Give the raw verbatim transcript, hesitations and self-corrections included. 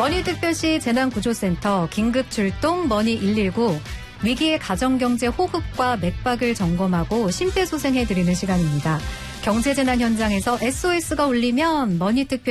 머니특별시 재난구조센터 긴급출동 머니 일일구 위기의 가정경제 호흡과 맥박을 점검하고 심폐소생해드리는 시간입니다. 경제재난 현장에서 에스오에스가 울리면 머니특별